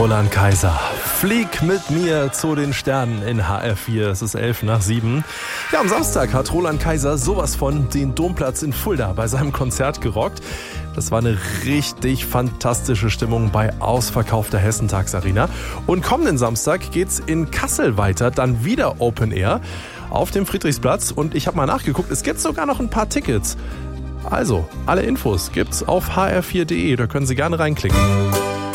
Roland Kaiser. Flieg mit mir zu den Sternen in HR4. Es ist 7:11. Ja, am Samstag hat Roland Kaiser sowas von den Domplatz in Fulda bei seinem Konzert gerockt. Das war eine richtig fantastische Stimmung bei ausverkaufter Hessentagsarena. Und kommenden Samstag geht's in Kassel weiter, dann wieder Open Air auf dem Friedrichsplatz. Und ich habe mal nachgeguckt, es gibt sogar noch ein paar Tickets. Also, alle Infos gibt's auf hr4.de, da können Sie gerne reinklicken.